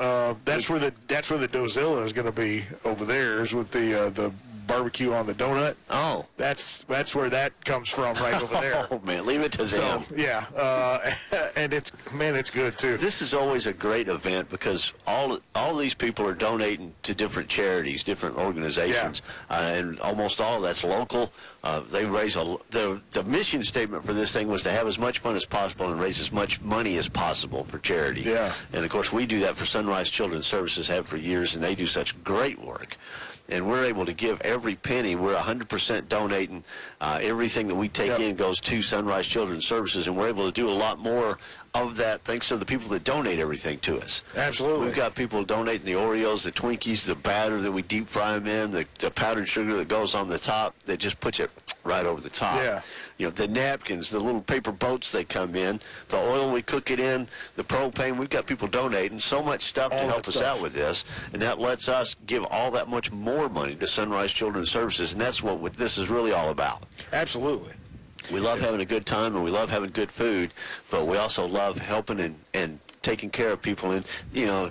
That's where the Dozilla is going to be over there, is with the barbecue on the donut. Oh, that's where that comes from, right over there. Oh man, leave it to them. So yeah, and it's good too. This is always a great event because all these people are donating to different charities, different organizations, and almost all that's local. They raise the mission statement for this thing was to have as much fun as possible and raise as much money as possible for charity. Yeah. And of course we do that for Sunrise Children's Services, have for years, and they do such great work. And we're able to give every penny. We're 100% donating. Everything that we take in goes to Sunrise Children's Services, and we're able to do a lot more of that thanks to the people that donate everything to us. Absolutely. We've got people donating the Oreos, the Twinkies, the batter that we deep fry them in, the powdered sugar that goes on the top that just puts it right over the top. Yeah. You know, the napkins, the little paper boats that come in, the oil we cook it in, the propane. We've got people donating so much stuff to help us out with this, and that lets us give all that much more money to Sunrise Children's Services, and that's what this is really all about. Absolutely. We love having a good time, and we love having good food, but we also love helping and taking care of people, and, you know,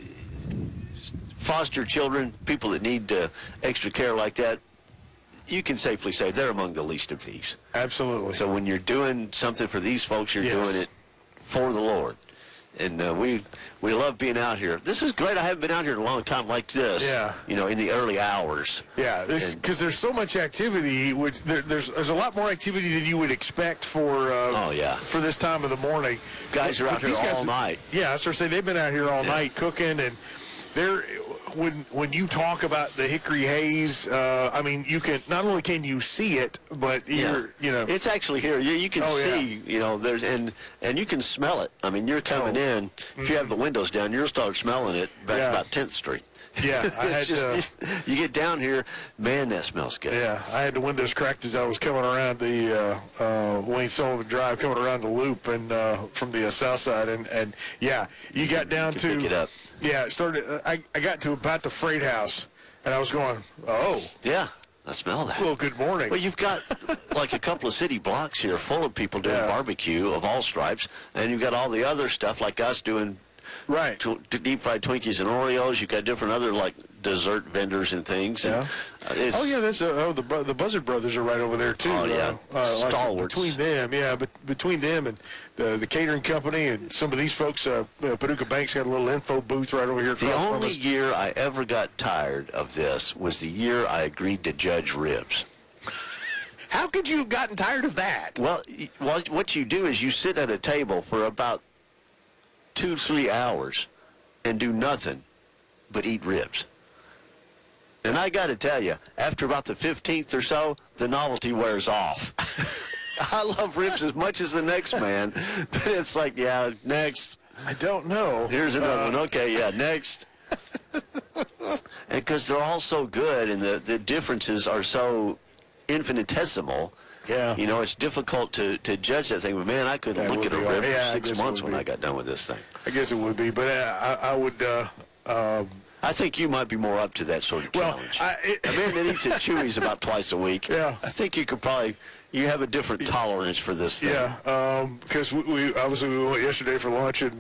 foster children, people that need extra care like that. You can safely say they're among the least of these. Absolutely. So when you're doing something for these folks, you're doing it for the Lord. And we love being out here. This is great. I haven't been out here in a long time like this. Yeah. You know, in the early hours. Yeah, because there's so much activity. Which there's a lot more activity than you would expect for for this time of the morning. Guys are out here all night. Yeah, I was going to say they've been out here all night cooking, and they're. When you talk about the hickory haze, I mean, you can not only can you see it, but it's actually here. You can see, you know, there's and you can smell it. I mean, you're coming in. If you have the windows down, you'll start smelling it back about 10th Street. Yeah, I had you get down here, man, that smells good. Yeah, I had the windows cracked as I was coming around the Wayne Sullivan Drive, coming around the loop and from the south side, and you got down to pick it up. Yeah, it started. I got to about the freight house, and I was going, oh. Yeah, I smell that. Well, good morning. Well, you've got like a couple of city blocks here full of people doing barbecue of all stripes, and you've got all the other stuff like us doing deep fried Twinkies and Oreos. You've got different other like dessert vendors and things. Yeah. And that's the Buzzard Brothers are right over there too. Oh yeah, stalwarts. Between them, between them and the catering company and some of these folks, Paducah Bank's got a little info booth right over here. The only year I ever got tired of this was the year I agreed to judge ribs. How could you have gotten tired of that? Well, what you do is you sit at a table for about 2-3 hours and do nothing but eat ribs. And I got to tell you, after about the 15th or so, the novelty wears off. I love ribs as much as the next man, but it's like, next. I don't know. Here's another one. Okay, next. Because they're all so good, and the differences are so infinitesimal. Yeah. You know, it's difficult to judge that thing. But, man, I couldn't look at a rib for 6 months when I got done with this thing. I guess it would be, but I would... I think you might be more up to that sort of challenge. A man that eats at Chewy's about twice a week. Yeah. I think you could you have a different tolerance for this thing. Yeah, because we went yesterday for lunch, and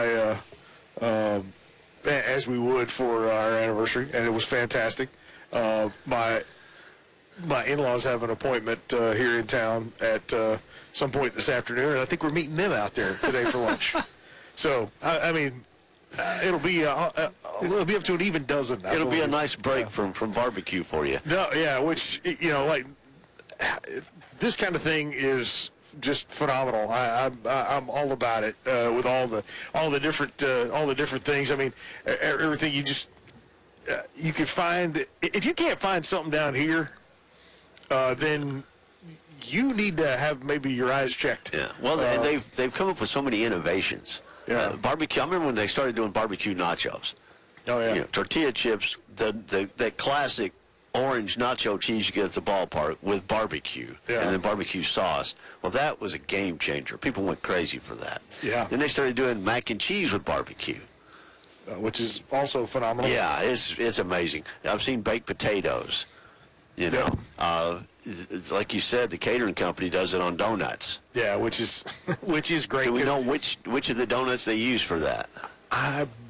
as we would for our anniversary, and it was fantastic. My in-laws have an appointment here in town at some point this afternoon, and I think we're meeting them out there today for lunch. So, I mean... it'll be up to an even dozen. It'll be a nice break from barbecue for you. No, which like this kind of thing is just phenomenal. I'm all about it with all the different things. I mean, everything you could find. If you can't find something down here, then you need to have maybe your eyes checked. Yeah. Well, they've come up with so many innovations. Yeah. Barbecue. I remember when they started doing barbecue nachos. Oh yeah. Tortilla chips, the classic orange nacho cheese you get at the ballpark with barbecue, and then barbecue sauce. Well, that was a game changer. People went crazy for that. Yeah. Then they started doing mac and cheese with barbecue, which is also phenomenal. Yeah, it's amazing. I've seen baked potatoes. Like you said, the catering company does it on donuts. Yeah, which is great. Do we know which of the donuts they use for that? I